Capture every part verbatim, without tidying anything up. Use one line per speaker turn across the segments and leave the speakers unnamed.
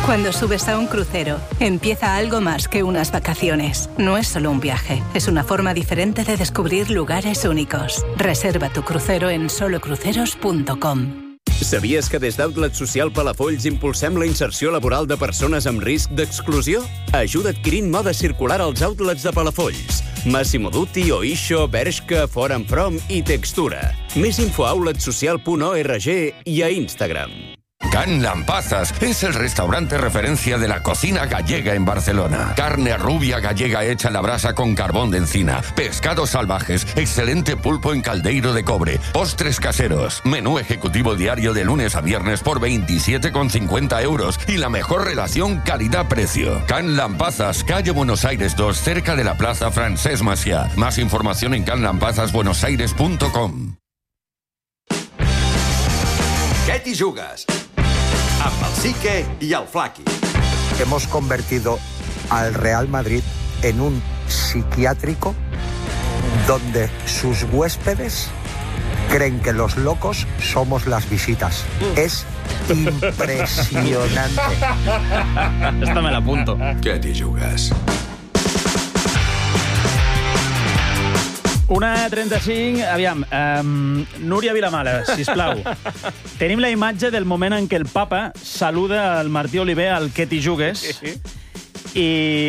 Cuando subes a un crucero, empieza algo más que unas vacaciones. No es solo un viaje, es una forma diferente de descubrir lugares únicos. Reserva tu crucero en solo cruceros punto com.
Sabies que des d'Outlet Social Palafolls impulsem la inserció laboral de persones amb risc d'exclusió? Ajuda adquirint moda circular als outlets de Palafolls. Massimo Dutti, Oixo, Bershka, Forum From i Textura. Més info a outlet social punt org i a Instagram.
Can Lampazas es el restaurante referencia de la cocina gallega en Barcelona. Carne rubia gallega hecha en la brasa con carbón de encina, pescados salvajes, excelente pulpo en caldeiro de cobre, postres caseros, menú ejecutivo diario de lunes a viernes por veintisiete con cincuenta euros y la mejor relación calidad-precio. Can Lampazas, calle Buenos Aires dos, cerca de la Plaza Francesc Macià. Más información en can lampazas buenos aires punto com.
Què t'hi jugues? Amb el Sique y el Flaqui.
Hemos convertido al Real Madrid en un psiquiátrico donde sus huéspedes creen que los locos somos las visitas. Es impresionante.
Esta me la apunto.
Què t'hi jugues?
una trenta-cinc, aviam, um, Núria Vilamala, sisplau. Tenim la imatge del moment en què el papa saluda al Martí Oliver al Què t'hi jugues i...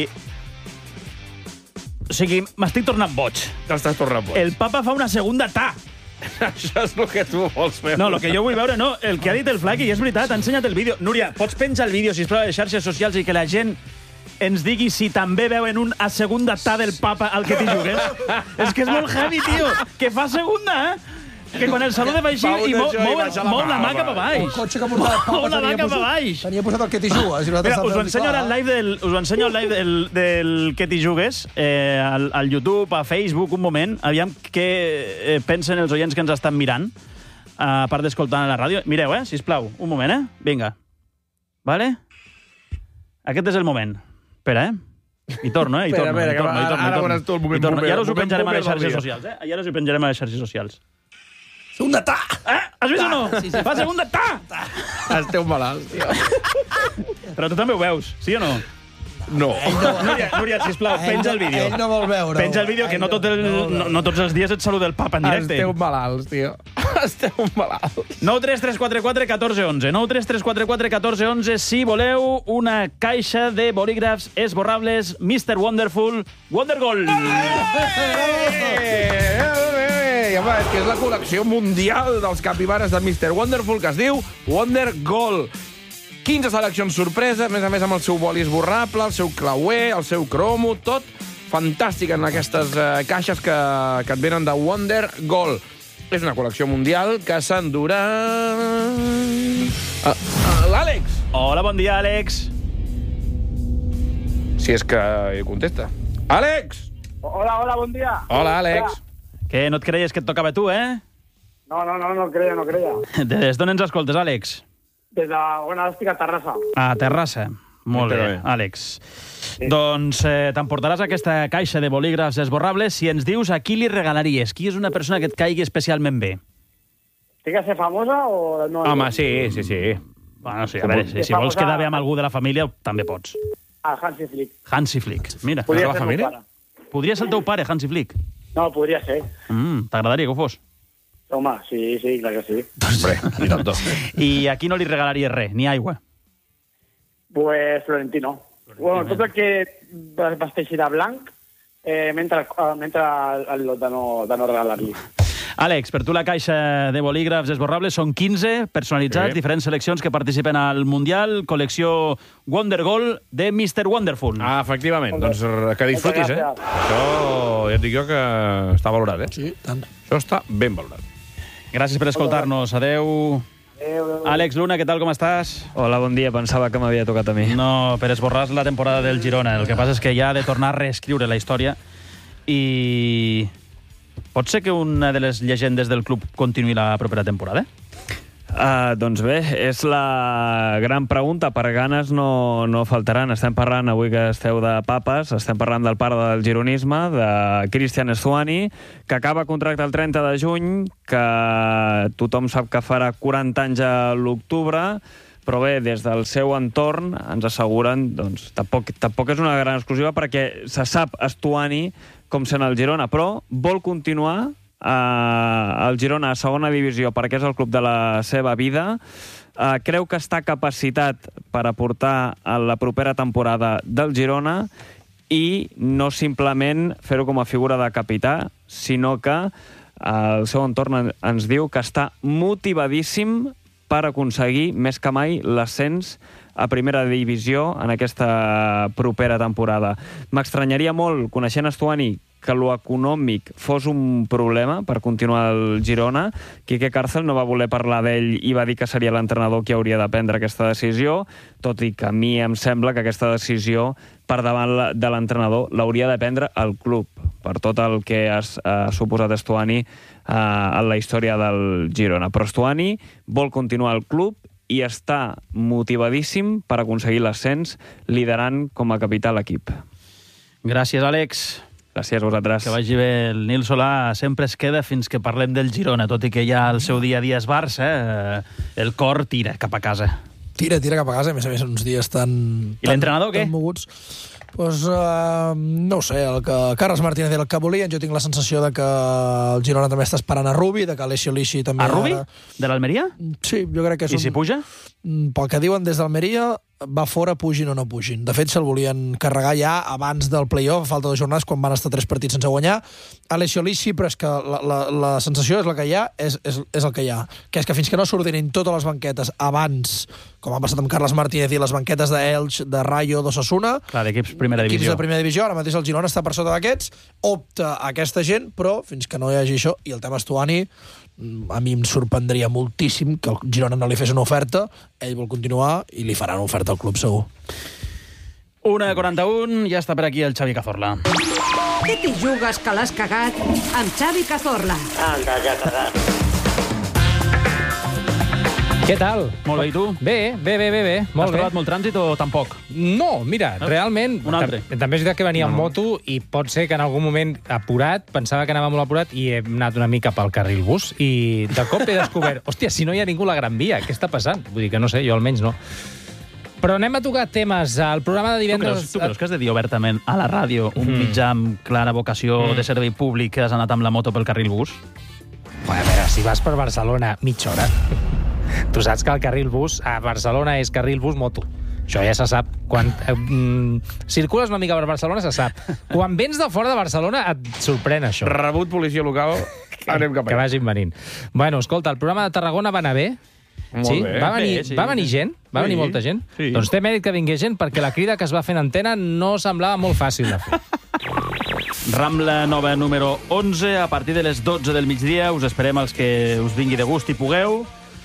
O sigui, m'estic tornant boig.
T'estàs tornant boig.
El papa fa una segunda ta.
Això és el que tu vols veure.
No, el que jo vull veure, no. El que ha dit el Flaqui, i és veritat, ha ensenyat el vídeo. Núria, pots penjar el vídeo, sisplau, a les xarxes socials i que la gent ens digui si també veuen un a segunda ta del papa al Què t'hi jugues? És que és molt heavy, tio. Que fa segunda, eh? Que quan el saluda va així i mou, mou, mou la mà cap a baix.
El cotxe que portava el papa
mou la mà cap a baix.
Tenia posat el Què t'hi jugues.
Mira, us ho ensenyo ara al live del, us ho ensenyo al live del, del Què t'hi jugues, eh, al, al YouTube, a Facebook, un moment. Aviam què eh, pensen els oients que ens estan mirant, a part d'escoltar a la ràdio. Mireu, eh, sisplau, un moment, eh? Vinga. Vale? Aquest és el moment. Espera, eh? I torno, eh? I torno,
espera,
i torno, i torno,
ara
i torno,
veuràs tu el moment
i torno.
boomer,
I ara us ho
moment
penjarem a les
boomer del
xarxes
dia.
socials, eh? I ara us ho penjarem a les xarxes socials.
Segunda ta!
Eh? Has vist o no?
Sí, sí,
Fa segunda ta!
Esteu malalts, tio.
Però tu també ho veus, sí o no?
No.
Núria, Núria, sisplau, penja el vídeo.
Ell no vol veure.
Penja el vídeo, que no, tot el, no, no tots els dies et saluda el papa en directe.
Esteu malalts, tio. Esteu malalts.
nou tres tres quatre quatre un quatre onze. nou tres tres quatre quatre un quatre onze si voleu una caixa de bolígrafs esborrables mister Wonderful Wondergol.
Eh, home, és que és la col·lecció mundial dels capibares de mister Wonderful, que es diu Wondergol. quinze seleccions sorpresa, a més a més amb el seu boli esborrable, el seu clauer, el seu cromo, tot fantàstic en aquestes eh, caixes que, que et venen de Wondergol. És una col·lecció mundial que s'endurà... Uh, uh, L'Àlex!
Hola, bon dia, Àlex.
Si és que contesta. Àlex!
Hola, hola, bon dia.
Hola, Àlex.
Que no et creies que et tocava a tu, eh?
No, no, no, no creia, no creia.
Des d'on ens escoltes, Àlex?
Des de, bueno, estic a Terrassa.
A Terrassa. Molt bé,
bé,
Àlex. Sí. Doncs eh, t'emportaràs aquesta caixa de bolígrafs esborrables si ens dius a qui li regalaries. Qui és una persona que et caigui especialment bé?
Estic a ser famosa o no?
Home, sí, sí, sí.
Bueno, sí, a veure, si, si vols quedar bé amb algú de la família, també pots.
Ah, Hansi Flick.
Hansi Flick. Mira,
Podria
la
ser
família?
meu pare.
Podria ser el teu pare, Hansi Flick.
No, podria ser.
Mm, T'agradaria que ho fos?
Home, sí, sí, clar que sí.
Hombre, i tanto.
I a qui no li regalaries res? Ni aigua?
Pues Florentino. Bueno, tot el que vesteixi de blanc, eh, mentre, eh, mentre el lot de no, de no regalar-li.
Àlex, per tu la caixa de bolígrafs esborrables són quinze personalitzats,
Sí.
diferents seleccions que participen al Mundial, col·lecció Wondergol de mister Wonderful.
Ah, efectivament. Doncs que disfrutis, eh? Això ja et dic jo que està valorat, eh?
Sí, tant.
Això està ben valorat.
Gràcies per escoltar-nos. Adeu. Àlex Luna, què tal, com estàs?
Hola, bon dia. Pensava que m'havia tocat a mi.
No, per esborrar la temporada del Girona. El que passa és que ja ha de tornar a reescriure la història i... Pot ser que una de les llegendes del club continuï la propera temporada?
Uh, doncs bé, és la gran pregunta. Per ganes no, no faltaran. Estem parlant, avui que esteu de papes, estem parlant del pare del gironisme, de Cristian Stuani, que acaba contracte el trenta de juny, que tothom sap que farà quaranta anys a l'octubre, però bé, des del seu entorn ens asseguren, doncs, tampoc, tampoc és una gran exclusiva perquè se sap Estuani com sent el Girona, però vol continuar eh, el Girona a segona divisió perquè és el club de la seva vida. Eh, creu que està capacitat per aportar a la propera temporada del Girona i no simplement fer-ho com a figura de capità, sinó que el seu entorn ens diu que està motivadíssim per aconseguir més que mai l'ascens a primera divisió en aquesta propera temporada. M'estranyaria molt, coneixent Estuani, que lo econòmic fos un problema per continuar el Girona. Quique Cárcel no va voler parlar d'ell i va dir que seria l'entrenador qui hauria de prendre aquesta decisió, tot i que a mi em sembla que aquesta decisió per davant de l'entrenador l'hauria de prendre el club, per tot el que ha suposat Estuani en la història del Girona. Però Estuani vol continuar al club i està motivadíssim per aconseguir l'ascens, liderant com a capità l'equip.
Gràcies, Àlex.
Gràcies a vosaltres.
Que vagi bé. El Nil Solà sempre es queda fins que parlem del Girona, tot i que ja el seu dia a dia és Barça, eh? El cor tira cap a casa.
Tira, tira cap a casa, a més a més, uns dies tan...
I l'entrenador, què?
Tan moguts. Pues, uh, no ho sé, el que Carles Martínez era el que volien. Jo tinc la sensació de que el Girona també està esperant a Rubi, de que Alessio Lisci també...
A Rubi?
Ara...
De l'Almeria?
Sí, jo crec que és
I un... si puja?
Pel que diuen des d'Almeria, va fora, pugin o no pugin. De fet, se'l volien carregar ja abans del play-off, a falta de jornades, quan van estar tres partits sense guanyar. Alessio Lisci, però és que la, la, la sensació és la que hi ha, és, és, és el que hi ha. Que és que fins que no s'ordinin totes les banquetes abans, com ha passat amb Carles Martínez i les banquetes d'Elx, de Rayo, d'Osasuna...
Clar, d'equips primera divisió.
Equips de primera divisió, ara mateix el Girona està per sota d'aquests, opta a aquesta gent, però fins que no hi hagi això, i el tema Estuani, a mi em sorprendria moltíssim que el Girona no li fes una oferta, ell vol continuar i li farà una oferta al club segur.
una quaranta-un, ja està per aquí el Xavi Cazorla.
Què t'hi jugues que l'has cagat amb Xavi Cazorla?
Anda, ja cagat.
Què tal?
Molt bé, i tu?
Bé, bé, bé, bé. bé.
Has trobat molt trànsit o tampoc?
No, mira,
no?
realment...
Un altre.
També és veritat que venia amb moto i pot ser que en algun moment apurat, pensava que anava molt apurat i he anat una mica pel carril bus i de cop he descobert, hòstia, si no hi ha ningú a la Gran Via, què està passant? Vull dir que no sé, jo almenys no. Però anem a tocar temes. El programa de divendres...
Tu creus, tu creus que has de dir obertament a la ràdio un mm. mitjà amb clara vocació mm. de servei públic que has anat amb la moto pel carril bus?
Bueno, a veure, si vas per Barcelona mitja hora... Tu saps que el carril bus a Barcelona és carril bus moto. Això ja se sap. Quan eh, mm, circules una mica per Barcelona, se sap. Quan vens de fora de Barcelona, et sorprèn això.
Rebut policia local, anem cap allà.
Que vagin venint. Bueno, escolta, el programa de Tarragona va anar bé.
Molt
sí?
bé.
Va venir,
bé, sí.
va venir gent? Va
Sí,
venir molta gent?
sí.
Doncs té mèrit que vingués gent perquè la crida que es va fer en antena no semblava molt fàcil de fer.
Rambla Nova número onze, a partir de les dotze del migdia. Us esperem els que us vingui de gust i pugueu.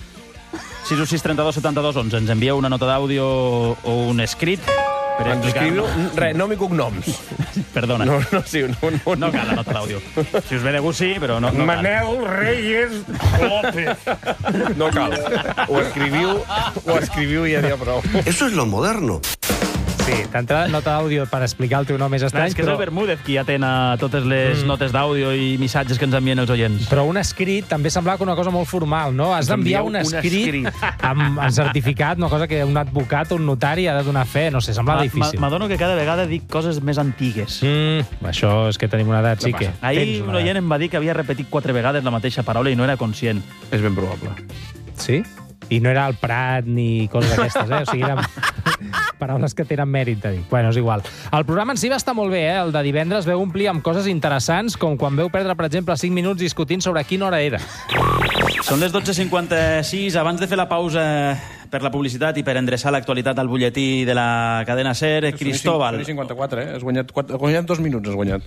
sis u sis trenta-dos setanta-dos onze. Ens envieu una nota d'àudio o un escrit per
Ens escriviu
explicar...
res, nom i cognoms.
Perdona.
No, no, sí, no, no,
No cal la nota d'àudio. Si us ve de gust, sí, però no, no cal.
Manel Reyes López. No cal. Ho escriviu, ho escriviu i ja n'hi ha prou.
Eso es lo moderno.
Sí, t'entrada nota d'àudio per explicar el teu nom és
Clar,
estrany,
és que és
però...
el Bermúdez qui atén a totes les mm. notes d'àudio i missatges que ens envien els oients.
Però un escrit també semblava una cosa molt formal, no? Has d'enviar un, escrit
un escrit
amb, amb certificat, una cosa que un advocat o un notari ha de donar fe, no sé, semblava difícil.
M'adono que cada vegada dic coses més antigues.
Mm, això és que tenim una edat, sí que...
Ahir un oient em va dir que havia repetit quatre vegades la mateixa paraula i no era conscient.
És ben probable.
Sí? I no era el Prat ni coses d'aquestes, eh? O sigui, eren paraules que tenen mèrit de dir. Bueno, és igual. El programa en si va estar molt bé, eh? El de divendres veu omplir amb coses interessants, com quan veu perdre, per exemple, cinc minuts discutint sobre quina hora era.
Són les dotze cinquanta-sis. Abans de fer la pausa per la publicitat i per endreçar l'actualitat al butlletí de la cadena SER, Cristóbal...
Són i cinquanta-quatre, eh? Has guanyat, quatre, has guanyat dos minuts, has guanyat.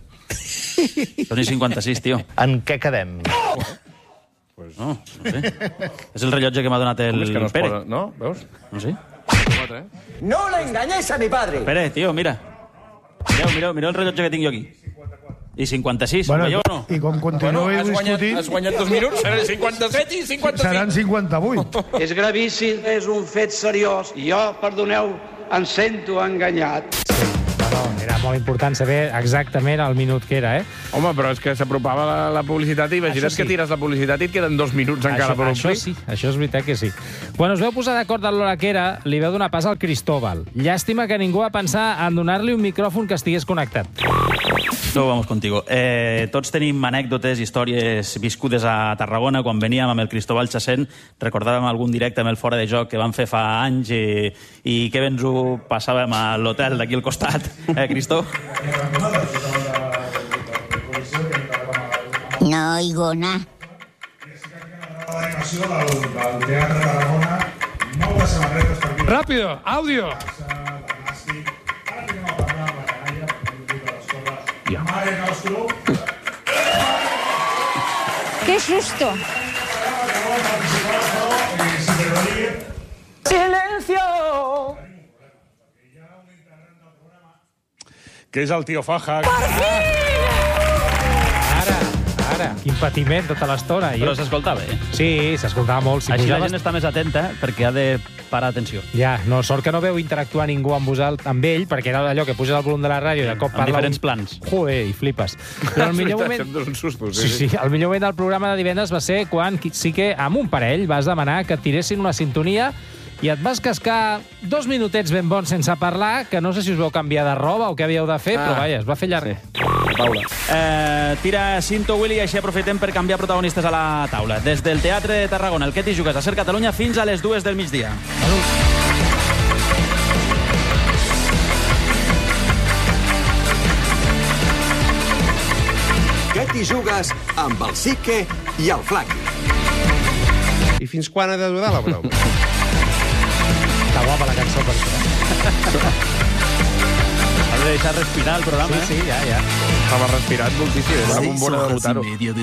Són i cinquanta-sis, tio.
En què quedem?
Pues no, no sé. És el rellotge que m'ha donat el
Com és que no es
Pere.
posa, no? Veus?
No sé.
quatre, eh?
No le engañéis a mi padre.
Pere, tio, mira. Mireu, mireu, mireu el rellotge que tinc jo aquí. I cinquanta-sis,
Bueno,
veieu o no?
I com continuï
Bueno, has guanyat,
discutint,
has guanyat dos minuts, seran cinquanta-set i cinquanta-cinc.
seran cinquanta-vuit.
És gravíssim, és un fet seriós. I jo, perdoneu, em sento enganyat.
Sí, no, no, Era molt important saber exactament el minut que era, eh?
Home, però és que s'apropava la, la publicitat i imagina't
Això sí.
que tires la publicitat i et queden dos minuts encara
Això,
per
això
omplir.
sí, això és veritat que sí. Quan us veu posar d'acord en l'hora que era, li veu donar pas al Cristóbal. Llàstima que ningú va pensar en donar-li un micròfon que estigués connectat.
No, vamos contigo. Eh, tots tenim anècdotes, històries viscudes a Tarragona. Quan veníem amb el Cristóbal Chasén, recordàvem algun directe amb el Fora de Joc que vam fer fa anys i, i que bé ens ho passàvem a l'hotel d'aquí al costat. Eh, Cristó?
No oigo nada.
Ràpido, àudio!
¡Qué susto!
¡Silencio!
Que és el tio Faja.
Ara, ara. Quin patiment tota l'estona.
Però s'escolta bé.
Sí, s'escoltava molt. Si
Així la
pujaves-
gent està més atenta perquè ha de parar atenció.
Ja, no, sort que no veu interactuar ningú amb vosaltres, amb ell, perquè era allò que puges el volum de la ràdio i de cop
Amb
parla...
diferents
un...
plans.
Joder, i flipes. Però el millor moment...
Un susto,
Sí, sí, el millor moment del programa de divendres va ser quan sí que amb un parell vas demanar que et tiressin una sintonia i et vas cascar dos minutets ben bons sense parlar, que no sé si us veu canviar de roba o què havíeu de fer, ah, però vaja, es va fer llarg. Sí.
Paula. Eh, tira Cinto Willy i així aprofitem per canviar protagonistes a la taula. Des del Teatre de Tarragona, el que t'hi jugues a Ser Catalunya fins a les dues del migdia.
Què t'hi jugues amb el Sique i el Flac?
I fins quan ha de durar la broma?
Està guapa la cançó per això.
Has de deixar respirar el programa,
Sí, sí, ja, ja.
Estava respirant moltíssim. Era una bombona de Butaro.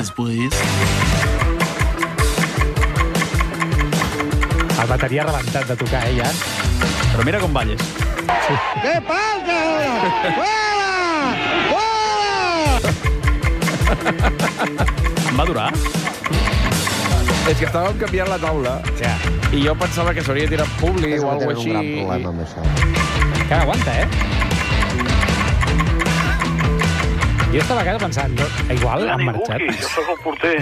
El bateria rebentat de tocar, eh, ja.
Però mira com balles.
¿Qué pasa ahora? ¡Fuera!
Em va durar?
És que estàvem canviant la taula
ja.
i jo pensava que s'hauria tirat publi o alguna cosa així.
un gran problema amb això.
Encara aguanta, eh? Jo estava a casa pensant, no, igual han marxat.
Jo soc el porter.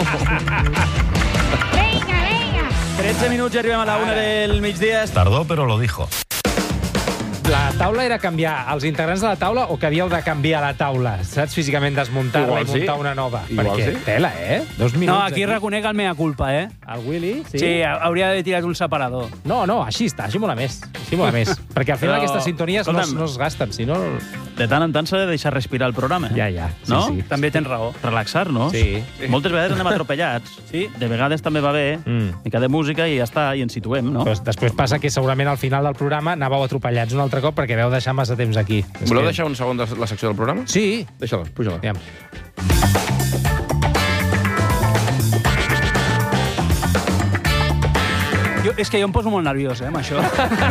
Venga, venga.
tretze minuts i arribem a la una del migdia.
Tardó, però lo dijo.
La taula era canviar els integrants de la taula o que havíeu de canviar la taula? Saps? Físicament desmuntar-la
Igual
i muntar
sí.
una nova.
Igual
Perquè
sí.
tela, eh? Dos minuts.
No, aquí reconec el mea culpa, eh?
El Willy, sí?
Sí, hauria d'haver tirat un separador.
No, no, així està, així mola més. Així mola més. Perquè al final
Però,
aquestes sintonies no,
escolta'm,
no es gasten, si no...
De tant en tant s'ha de deixar respirar el programa.
Ja, ja. Sí,
no?
sí.
També tens raó.
Relaxar-nos.
Sí.
Moltes vegades anem atropellats.
Sí.
De vegades també va bé.
Mm.
Mica de música i ja està, i ens situem, no?
Pues després passa que segurament al final del programa anàveu atropellats un altre cop perquè veu deixar massa temps aquí. És
Voleu
que...
deixar un segon de la secció del programa?
Sí.
Deixa-la, puja-la.
Ja.
Jo, és que jo em poso molt nerviós, eh, amb això.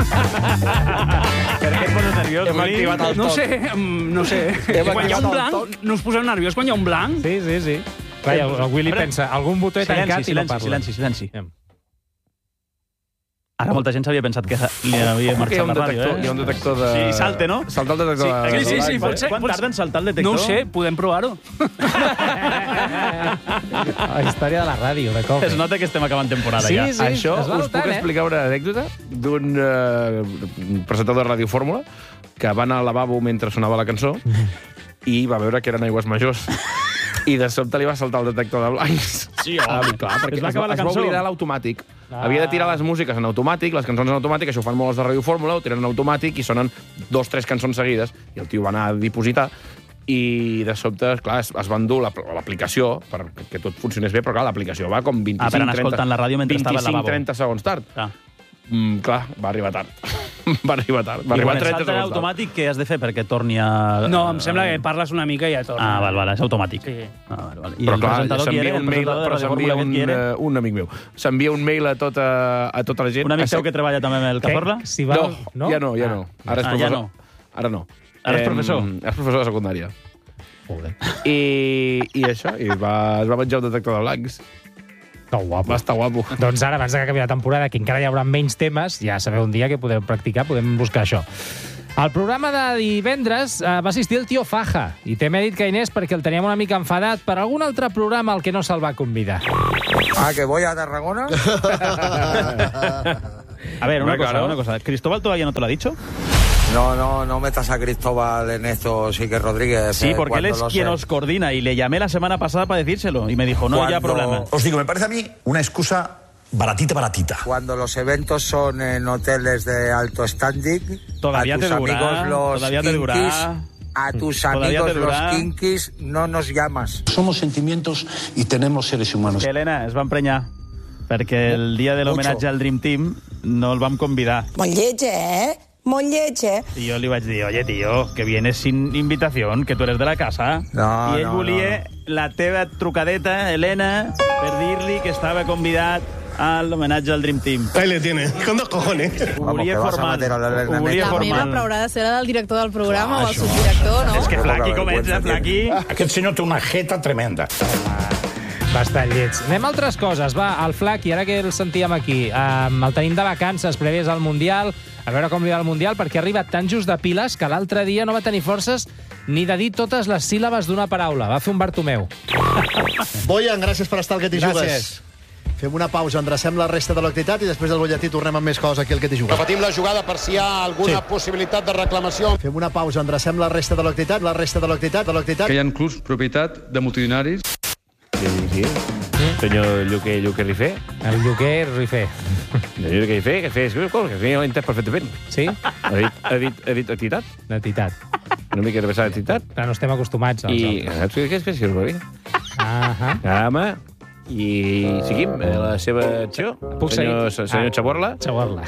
Per què et poses nerviós,
Hem
Willy?
activat el
No
toc.
sé, mm, no sé.
Hem
Quan hi ha un
activat el
blanc,
toc.
no us poseu nerviós quan hi ha un blanc?
Sí, sí, sí. Clar, el, el Willy
Ara-
pensa, algun botó he
Silenci,
tancat i no
silenci,
parla.
silenci, silenci.
Ja.
Ara molta gent s'havia pensat que li havia
Hi ha
marxat
un
la ràdio,
detector,
eh?
hi ha un detector de...
Sí, salte, no?
Salta el detector de...
Sí, sí, sí,
Quan-
pot ser.
Quan
pot
tarda en saltar el
No
detector?
ho sé, podem provar-ho.
La història de la ràdio, de cop.
Es nota que estem acabant temporada
Sí,
ja.
sí.
Això
es va
us
notant,
puc
eh?
explicar una anècdota d'un eh, presentador de Ràdio Fórmula que va anar al lavabo mentre sonava la cançó i va veure que eren aigües majors. I de sobte li va saltar el detector de blancs.
Sí, home.
Ah, clar, perquè
Es va
es,
acabar la
es va
cançó.
oblidar l'automàtic.
Ah.
Havia de tirar les músiques en automàtic, les cançons en automàtic, això ho fan molt els de Ràdio Fórmula, ho tiren en automàtic i sonen dos, tres cançons seguides, i el tio va anar a dipositar, i de sobte, clar, es, es va endur la- l'aplicació perquè que tot funcionés bé, però clar, l'aplicació va com
Ah, per anar escoltant la ràdio mentre estava al lavabo.
vint-i-cinc trenta segons tard.
Ah.
Mm, clar, va arribar tard. va arribar tard. Va
I
arribar
quan et
trenta
salta en
segons tard.
automàtic, què has de fer perquè torni a...
No, em sembla que parles una mica i ja torna.
Ah, val, val, és automàtic.
Sí.
Ah, val, val. I
Però
el
clar,
presentador qui
s'envia
era?
un
El
mail,
presentador de
però
Ràdio
s'envia
Fórmula,
un,
qui era?
eh, un amic meu. S'envia un mail a tota, a tota la gent.
Un amic seu que treballa també amb el Cazorla?
Si va...
No, no, ja no, ja no. Ara és
Ah,
professor.
ja no.
Ara no.
Ara és
Em,
professor?
És professor de secundària.
Joder.
I, i això, i va, es va menjar un detector de blancs.
Que guapo.
Va estar guapo.
Doncs ara, abans que acabi la temporada, que encara hi haurà menys temes, ja sabeu un dia que podeu practicar, podem buscar això. Al programa de divendres eh, va assistir el tio Faja i també he dit que Inés perquè el teníem una mica enfadat per algun altre programa al que no se'l va convidar.
Ah, que voy a Tarragona.
A ver, una
Hombre,
cosa,
claro.
una cosa. ¿Cristóbal todavía no te lo ha dicho?
No, no, no metas a Cristóbal en esto, sí que Rodríguez.
Sí,
eh,
porque él
cuando
es
lo
quien
sé.
os coordina y le llamé la semana pasada para decírselo y me dijo, no, ya
Cuando-
problema.
Os digo, me parece a mí una excusa baratita, baratita.
Cuando los eventos son en hoteles de alto standing,
Todavía
a tus
te durará,
amigos los
todavía te
kinkis,
durará.
a tus
Todavía
amigos
te durará.
los kinkis no nos llamas.
Somos sentimientos y tenemos seres humanos.
Que Helena es va emprenyar perquè el dia de l'homenatge al Dream Team no el vam convidar.
Molt lleig, eh? Molt lleig, eh?
Y yo le vaig dir, oye, tío, que vienes sin invitación, que tú eres de la casa.
No,
I ell
no,
volia la teva trucadeta, Helena, per dir-li que estava convidat a l'homenatge al Dream Team.
Ahí le tiene, con dos cojones.
Ho volia formal. Ho volia
La meva,
formal.
però haurà de ser la del director del programa o el subdirector, no?
És que Flaqui com ets, eh, Flaqui?
Aquest senyor té una jeta tremenda.
Bastant lleig. Anem a altres coses. Va, el Flaqui, ara que el sentíem aquí, um, el tenim de vacances prèvies al Mundial, a veure com li va el Mundial, perquè ha arribat tan just de piles que l'altre dia no va tenir forces ni de dir totes les síl·labes d'una paraula. Va fer un Bartomeu.
Boyan, gràcies per estar al Que t'hi jugues.
Gràcies.
Fem una pausa, endrecem la resta de l'activitat i després del butlletí tornem amb més coses aquí al Que t'hi jugues.
Repetim la jugada per si hi ha alguna
Sí.
possibilitat de reclamació.
Fem una pausa, endrecem la resta de l'activitat, la resta de l'activitat, de l'activitat.
Que hi ha clubs propietat de multitudinaris.
Sí, sí. Senyor Lluquer, Lluquer Rifé.
El Lluquer Rifé.
El Lluquer Rifé, que fes coses, que jo ho he entès perfectament.
Sí?
Ha dit, ha dit, ha dit entitat.
Entitat.
Una mica de passar entitat.
Però no estem acostumats. als
I...
altres.
Saps què és que és que és
Ahà.
Home, i seguim eh, la seva acció.
Puc
senyor,
seguir?
senyor
Ah.
Chaborla.
Chaborla.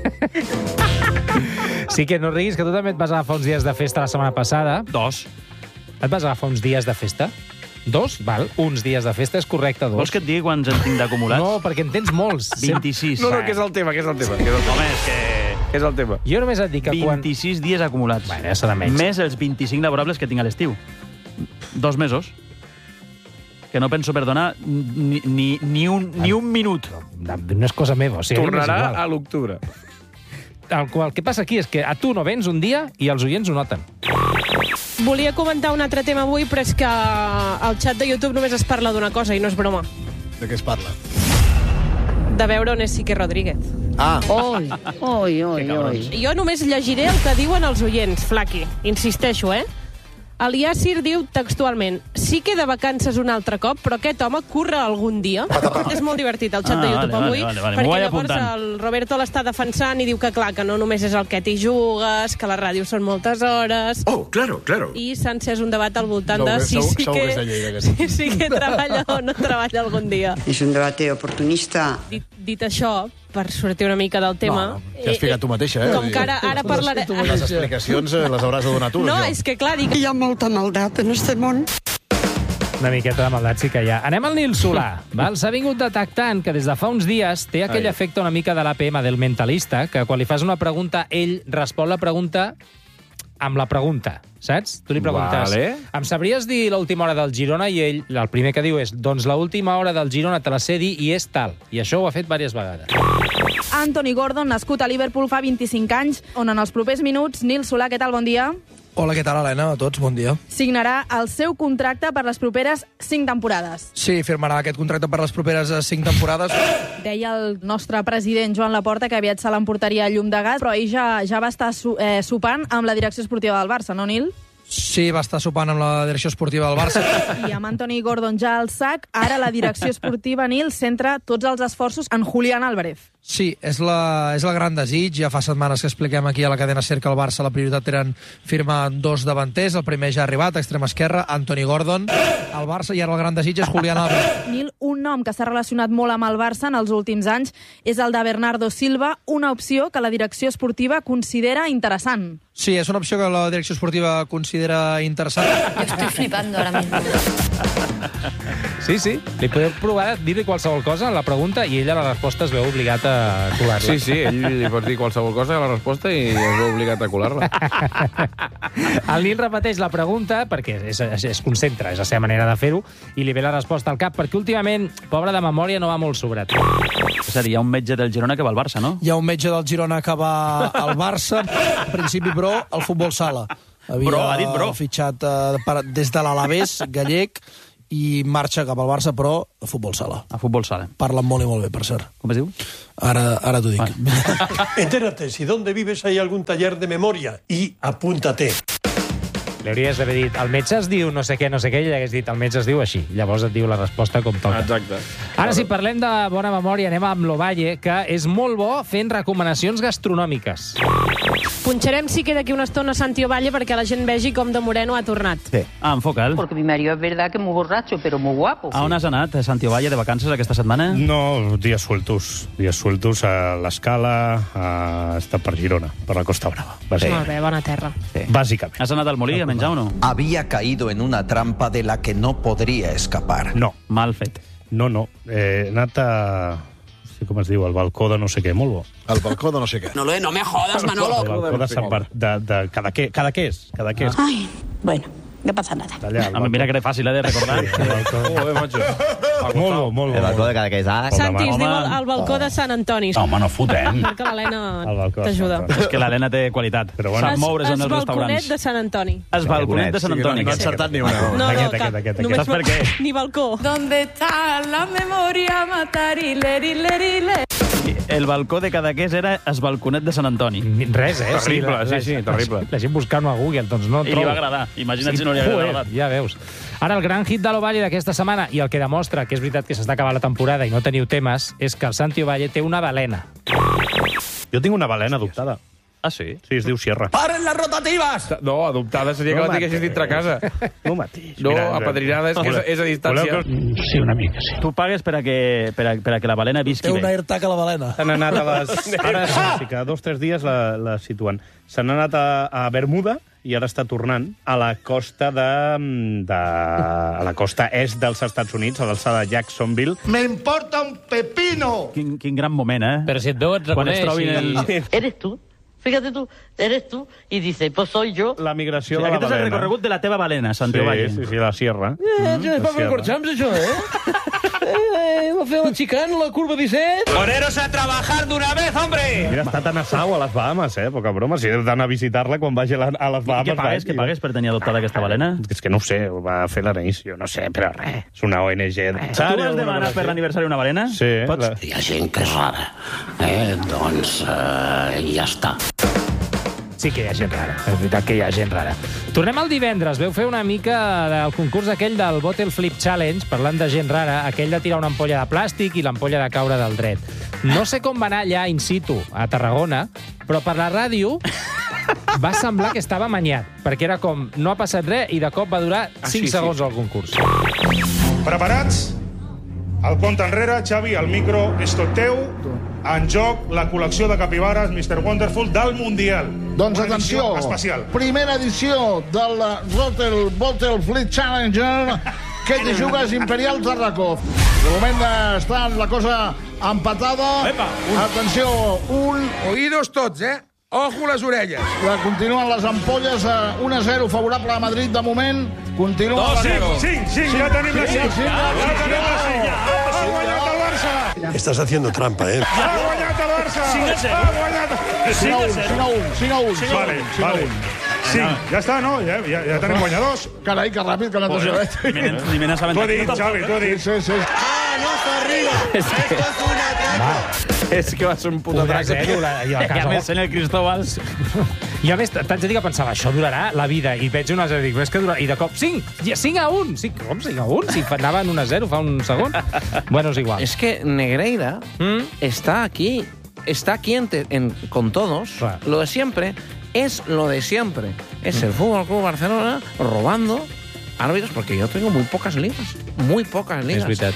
Sí que no riguis, que tu també et vas agafar uns dies de festa la setmana passada.
Dos.
Et vas agafar uns dies de festa? Dos? Val, uns dies de festa és correcte, dos.
Vols que et digui quants en tinc d'acumulats?
No, perquè en tens molts.
vint-i-sis.
No, no, que és el tema, que és el tema. Que és el tema.
Home, és que...
Que és el tema.
Jo només et dic que quan...
vint-i-sis dies acumulats.
Bueno, ja serà menys.
Més els vint-i-cinc laborables que tinc a l'estiu. Dos mesos. Que no penso perdonar ni, ni, ni, un, ni un minut.
No és cosa meva. O sigui,
Tornarà a l'octubre.
El, el que passa aquí és que a tu no vens un dia i els oients ho noten.
Volia comentar un altre tema avui, però és que al xat de YouTube només es parla d'una cosa i no és broma.
De què es parla?
De veure on és Sique Rodríguez.
Ah.
Oi, oi, oi, oi.
Jo només llegiré el que diuen els oients, Flaqui. Insisteixo, eh? El Yacir diu textualment: sí que de vacances un altre cop, però aquest home curra algun dia. És molt divertit el xat
Ah,
de
YouTube
vale,
avui,
vale, vale, m'ho
perquè
vaig
llavors
apuntant.
el Roberto l'està defensant i diu que clar, que no només és el que t'hi jugues, que la ràdio són moltes hores...
Oh, claro, claro.
I s'ha encès un debat al voltant
Segur
de
que-
si
segur-
sí
segur que
que,
és de Lleida, aquest.
si sí que treballa o no treballa algun dia.
És un debate oportunista.
Dit, dit això, per sortir una mica del tema...
No, t'hi has ficat tu mateixa, eh?
Com que ara, ara parlaré...
Les explicacions eh, les hauràs de donar tu.
No,
jo.
és que clar, dic...
Hi ha molta maldat en este món.
Una miqueta de maldat sí que hi ha. Anem al Nil Solà. Val? S'ha vingut detectant que des de fa uns dies té aquell
Ai.
efecte una mica de l'A P M del mentalista, que quan li fas una pregunta, ell respon la pregunta amb la pregunta, saps? Tu li preguntes,
Vale.
em sabries dir l'última hora del Girona? I ell, el primer que diu és, doncs l'última hora del Girona te la sé dir i és tal. I això ho ha fet diverses vegades.
Anthony Gordon, nascut a Liverpool fa vint-i-cinc anys, on en els propers minuts, Nil Solà, què tal, bon dia,
Hola, què tal, Helena? A tots, bon dia.
signarà el seu contracte per les properes cinc temporades.
Sí, firmarà aquest contracte per les properes eh, cinc temporades.
Deia el nostre president Joan Laporta que aviat se l'emportaria a llum de gas, però ell ja, ja va estar su, eh, sopant amb la direcció esportiva del Barça, no, Nil?
Sí, va estar sopant amb la direcció esportiva del Barça.
I amb Anthony Gordon ja al sac, ara la direcció esportiva, Nil, centra tots els esforços en Julián Álvarez.
Sí, és, la, és el gran desig. Ja fa setmanes que expliquem aquí a la cadena SER que el Barça la prioritat eren firmar dos davanters. El primer ja ha arribat, a extrema esquerra, Anthony Gordon. El Barça, i ara el gran desig és Julián Álvarez.
Nil, un nom que s'ha relacionat molt amb el Barça en els últims anys és el de Bernardo Silva, una opció que la direcció esportiva considera interessant.
Sí, és una opció que la direcció esportiva considera interessant.
Yo estoy flipando ahora mismo.
Sí, sí. Li podeu provar de dir-li qualsevol cosa en la pregunta i ella la resposta es veu obligat a colar-la.
Sí, sí, ell li pot dir qualsevol cosa a la resposta i es veu obligat a colar-la.
El Nil repeteix la pregunta perquè es, es, es concentra, és la seva manera de fer-ho, i li ve la resposta al cap, perquè últimament, pobre de memòria, no va molt sobrat.
És a dir, hi ha un metge del Girona que va al Barça, no?
Hi ha un metge del Girona que va al Barça, al principi, però, al futbol sala. Havia
Bro, ha dit bro.
fitxat eh, per, des de l'Alavés, gallec, i marxa cap al Barça, però a futbol sala.
A futbol sala.
Parlen molt i molt bé, per cert.
Com es diu?
Ara, ara t'ho dic.
Vale.
Entérate, si donde vives hay algún taller de memoria y apúntate.
Li hauries d'haver dit, el metge es diu no sé què, no sé què, i hagués dit, el metge es diu així. Llavors et diu la resposta com toca.
Exacte.
Ara, si parlem de bona memòria, anem amb l'Ovalle, que és molt bo fent recomanacions gastronòmiques.
Punxarem sí que d'aquí una estona Santi Ovalle perquè la gent vegi com de Moreno ha tornat.
Sí. Ah, enfoca'l.
Porque mi marido es verdad que es muy borracho, pero muy guapo.
A on has anat, Santi Ovalle, de vacances aquesta setmana?
No, días sueltos. Días sueltos a l'Escala, a estar per Girona, per la Costa Brava. Bàsicament.
Molt bé, bona terra.
Sí.
Bàsicament.
Has anat al Molí a menjar o no?
Había caído en una trampa de la que no podría escapar.
No.
Mal fet.
No, no. Eh, he anat a... No sé com es diu, el balcó de no sé què, molt bo.
El balcó de no sé què.
No, no me jodas, Manolo.
El balcó de Sant Bart... De, de Cadaqués. Cadaqués. Cadaqués.
Ay, bueno, no pasa nada.
Allà,
Ah, mira que era fàcil, eh, de recordar.
Sí, el balcó.
Joder, macho.
Molt bo, molt bo.
El balcó de Cadaqués, ah?
Santi, es diu el, el balcó de Sant Antoni.
Home, no fotem.
Perquè l'Helena
El balcó de
t'ajuda.
Sant Antoni.
És que l'Helena té qualitat.
Però bueno.
Sap moure's en els
balconet
restaurants.
de Sant Antoni.
Es balconet de Sant Antoni.
No he encertat ni una.
No, no,
Aquest,
cap.
aquest, aquest,
Només
Saps per què?
Ni balcó.
¿Dónde está la memoria matari, leri, leri, leri?
El balcó de Cadaqués era es balconet de Sant Antoni.
Res, eh?
Terrible,
la,
sí, sí, terrible.
La, la gent buscant-ho a Google, doncs no
I li
trobo.
va agradar. Imagina't si no li hagués
joder,
agradat.
Ja veus. Ara, el gran hit de l'Ovalle d'aquesta setmana, i el que demostra que és veritat que s'està acabant la temporada i no teniu temes, és que el Santi Ovalle té una balena.
Jo tinc una balena adoptada.
Ah, sí?
Sí, es diu Sierra.
¡Paren las rotativas!
No, adoptada seria que
No
la tinguessis dintre casa.
No mateix.
No, apadrinada és, que és, és a distància.
Que... Sí, una mica, sí.
Tu pagues per a que, per a, per a que la balena visqui
Té un
bé.
AirTag a la balena.
S'han anat a les... Ara sí, que dos o tres dies la, la situen. S'han anat a, a Bermuda i ara està tornant a la costa de, de a la costa est dels Estats Units, a l'alçada de Jacksonville.
Me importa un pepino.
Quin, quin gran moment, eh?
Però si et veu, et
Quan es
reconeix.
trobin
i-
el...
Eres tú. Fíjate tú, eres tú. Y dice, pues soy yo.
La migració
Sí,
de la
aquest és el
balena.
recorregut de la teva balena, Santi Ovalle.
Sí, sí, sí, la Sierra.
Eh,
Mm,
ja
la
fa
Sierra.
recorxams, això, eh? Eh, va fer la xicana, la curva disset.
Poneros a trabajar de una vez, hombre.
Mira, està tan a Sau, a les Bahamas, eh? Poca broma. Si he d'anar a visitar-la quan vagi a, la, a les
I
Bahamas...
què pagues,
vaig,
què pagues per tenir adoptada aquesta balena?
És que no ho sé, ho va fer l'Anaís, jo no sé, però res. És una O N G.
Tu has demanat per l'aniversari una balena?
Sí.
Pots?
La...
Hi ha gent que és rara. Eh? Doncs eh, ja està.
Sí que hi ha gent rara, és veritat que hi ha gent rara. Tornem al divendres, veu fer una mica del concurs aquell del Bottle Flip Challenge, parlant de gent rara, aquell de tirar una ampolla de plàstic i l'ampolla de caure del dret. No sé com va anar allà in situ, a Tarragona, però per la ràdio va semblar que estava manyat, perquè era com, no ha passat res, i de cop va durar cinc
sí,
segons
sí.
el concurs.
Preparats? El compte enrere, Xavi, el micro és tot teu. En joc, la col·lecció de capibares mister Wonderful del Mundial.
Doncs
Una
atenció,
edició especial.
primera edició del Rotel Bottle Fleet Challenger que te jugues Imperial Tarrakov. De moment està la cosa empatada.
Epa, un.
Atenció, un...
Oídos tots, eh? Ojo les orelles.
La continuen les ampolles a un a zero favorable a Madrid de moment. Continua
Dos,
la
cinc,
zero.
cinc, cinc, ja tenim la cinc.
Sí, sí,
Ja
sí,
tenim la
sí.
cinc. Ha guanyat el Barça.
Estás haciendo trampa, ¿eh?
Ha guanyat el Barça.
cinc a zero.
Ha guanyat...
cinc a un, cinc a un.
Vale, vale. cinc, ja està, no? Ja, ja, ja tenim guanyadors.
Carai, que ràpid que l'han deixat.
Ni me n'has
T'ho he dit, Xavi, t'ho he dit.
Sí, sí, sí.
Ah, no està arriba. Esto es una trampa.
És que va ser un puto
Podrà
atrac.
ser, la, i a
I a
casa...
més, en el Cristóbal...
I a més, t'haig de dir que pensava, això durarà la vida, i veig un a zero, dic, és que durarà... I de cop, cinc, cinc a un! Sí, com cinc a un? Si anava en un a zero fa un segon. Bueno, és igual.
Es que Negreira
¿Mm?
está aquí, está aquí en te- en- con todos.
Claro.
Lo de siempre es lo de siempre. Es el Fútbol Club Barcelona robando árbitros, porque yo tengo muy pocas ligas. Muy pocas ligas.
És veritat.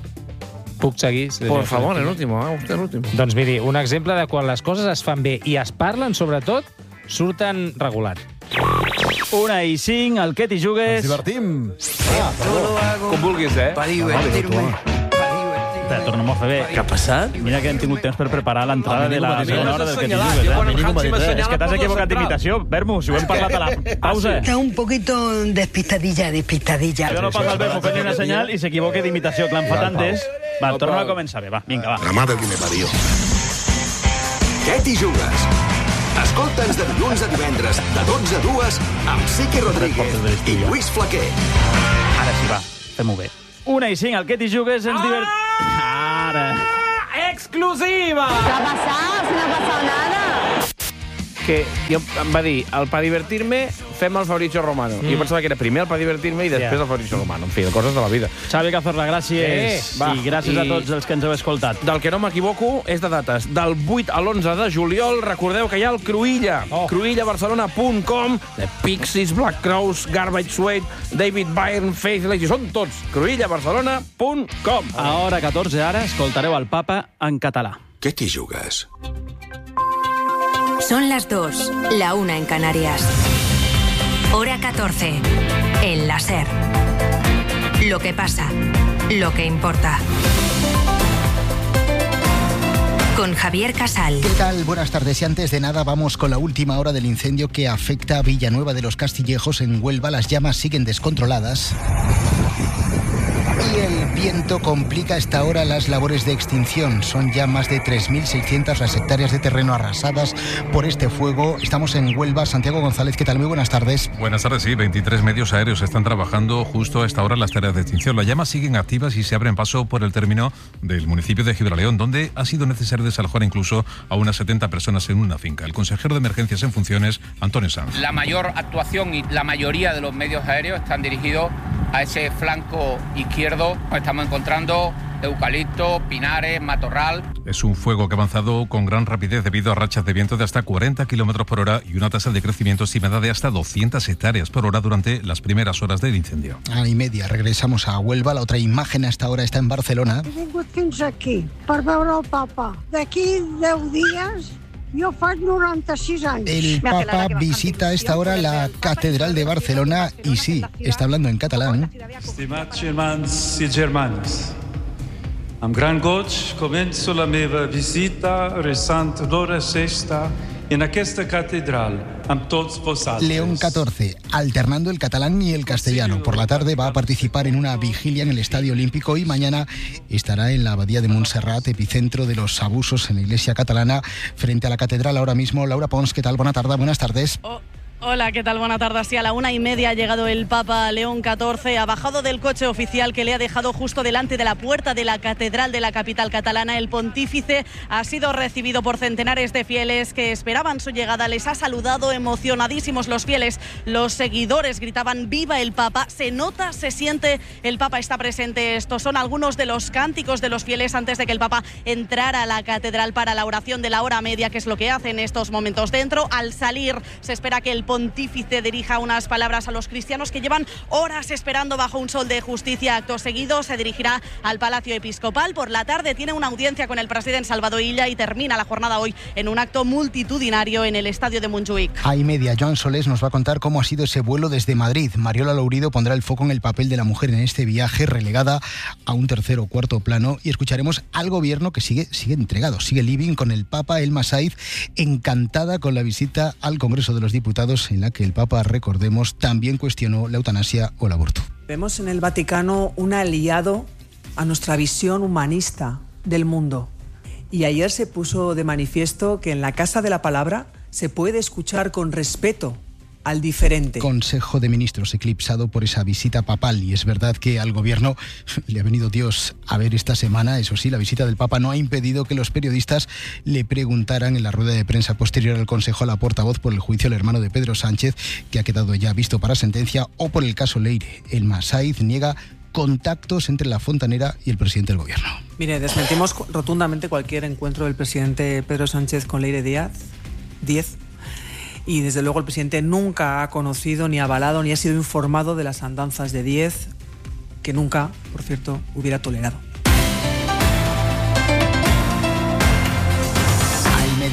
Puc seguir?
Por favor, el último, haga usted el último.
Doncs miri, un exemple de quan les coses es fan bé i es parlen, sobretot, surten regulars.
Una i cinc, el que t'hi jugues...
Ens divertim. Ah,
perdó. Com vulguis, eh?
Per divertir-me. Espera, tornem a fer bé.
Què ha passat?
Mira que hem tingut temps per preparar l'entrada
Ah,
de la
ningú
segona
m'ha
hora del que t'hi
assenyalat.
jugues.
Jo quan
Eh?
el Hansi m'assenyala,
És que t'has
poso
equivocat
central.
d'imitació. Bermu, si ho hem parlat a la pausa.
Está un poquito despistadilla, despistadilla.
Jo no passa el Bermu fent una senyal i s'equivoca d'imitació, que l'han fet antes. Va, torna a començar bé, va, vinga, va.
La mare que me parió. Què t'hi jugues? Escolta'ns de dilluns a divendres, de dotze a dues, amb Sique Rodríguez i Lluís Flaquer.
Ara sí, va, fem-ho bé. Una i cinc, el que t'hi jugues ens divert... Ara.
Exclusiva!
¿Qué ha pasado? Si no ha pasado nada.
Que jo, em va dir, el pa divertir-me fem el Fabrizio Romano. Mm. I jo pensava que era primer el pa divertir-me i després
Yeah.
el Fabrizio Romano. En fi, coses de la vida.
Xavi Cazorla, gràcies.
Sí, va.
I gràcies
I
a tots els que ens heu escoltat.
Del que no m'equivoco és de dates. Del vuit a l'onze de juliol, recordeu que hi ha el Cruïlla. Oh. cruïlla barcelona punt com, de Pixies, Black Crowes, Garbage Suede, David Byrne, Faithless, i són tots. cruïlla barcelona punt com.
A hora catorze, ara, escoltareu el Papa en català.
Què t'hi jugues?
Son las dos, la una en Canarias. Hora catorce, en la SER. Lo que pasa, lo que importa. Con Javier Casal.
¿Qué tal? Buenas tardes. Y antes de nada vamos con la última hora del incendio que afecta a Villanueva de los Castillejos en Huelva. Las llamas siguen descontroladas. Y el viento complica a esta hora las labores de extinción. Son ya más de tres mil seiscientas las hectáreas de terreno arrasadas por este fuego. Estamos en Huelva. Santiago González, ¿qué tal? Muy buenas tardes.
Buenas tardes, sí. veintitrés medios aéreos están trabajando justo a esta hora en las tareas de extinción. Las llamas siguen activas y se abren paso por el término del municipio de Gibraleón, donde ha sido necesario desalojar incluso a unas setenta personas en una finca. El consejero de emergencias en funciones, Antonio Sanz.
La mayor actuación y la mayoría de los medios aéreos están dirigidos a ese flanco izquierdo. Estamos encontrando eucalipto, pinares, matorral.
Es un fuego que ha avanzado con gran rapidez debido a rachas de viento de hasta cuarenta kilómetros por hora y una tasa de crecimiento estimada de hasta doscientas hectáreas por hora durante las primeras horas del incendio.
A y media, regresamos a Huelva. La otra imagen a esta hora está en Barcelona.
He vingut fins aquí per veure el papa. D'aquí deu dies jo faig noranta-sis anys.
El Papa visita a esta hora la Catedral de Barcelona y sí, está hablando en catalán.
Estimats germans i germanes, amb gran goig començo la meva visita resant l'hora sexta en aquesta catedral amb tots vosaltres.
León catorce, alternando el catalán y el castellano. Por la tarde va a participar en una vigilia en el Estadio Olímpico y mañana estará en la Abadía de Montserrat, epicentro de los abusos en la Iglesia catalana, frente a la catedral ahora mismo. Laura Pons, ¿qué tal? Buena tarde, buenas tardes.
Oh. Hola, ¿qué tal? Buena tarde. Sí, a la una y media ha llegado el Papa León catorce, ha bajado del coche oficial que le ha dejado justo delante de la puerta de la catedral de la capital catalana. El pontífice ha sido recibido por centenares de fieles que esperaban su llegada. Les ha saludado emocionadísimos los fieles. Los seguidores gritaban ¡Viva el Papa! Se nota, se siente, el Papa está presente. Estos son algunos de los cánticos de los fieles antes de que el Papa entrara a la catedral para la oración de la hora media, que es lo que hace en estos momentos. Dentro, al salir, se espera que el pontífice dirija unas palabras a los cristianos que llevan horas esperando bajo un sol de justicia. Acto seguido se dirigirá al Palacio Episcopal. Por la tarde tiene una audiencia con el presidente Salvador Illa y termina la jornada hoy en un acto multitudinario en el estadio de Montjuïc.
A y media, Joan Solés nos va a contar cómo ha sido ese vuelo desde Madrid. Mariola Lourido pondrá el foco en el papel de la mujer en este viaje, relegada a un tercer o cuarto plano, y escucharemos al gobierno que sigue, sigue entregado, sigue living con el Papa. Elma Saiz, encantada con la visita al Congreso de los Diputados, en la que el Papa, recordemos, también cuestionó la eutanasia o el aborto.
Vemos en el Vaticano un aliado a nuestra visión humanista del mundo. Y ayer se puso de manifiesto que en la Casa de la Palabra se puede escuchar con respeto al diferente.
Consejo de Ministros eclipsado por esa visita papal, y es verdad que al gobierno le ha venido Dios a ver esta semana. Eso sí, la visita del Papa no ha impedido que los periodistas le preguntaran en la rueda de prensa posterior al Consejo a la portavoz por el juicio al hermano de Pedro Sánchez, que ha quedado ya visto para sentencia, o por el caso Leire. Elma Saiz niega contactos entre la fontanera y el presidente del gobierno.
Mire, desmentimos rotundamente cualquier encuentro del presidente Pedro Sánchez con Leire Díaz, Díez. Y desde luego el presidente nunca ha conocido, ni avalado, ni ha sido informado de las andanzas de Díez, que nunca, por cierto, hubiera tolerado.
A y media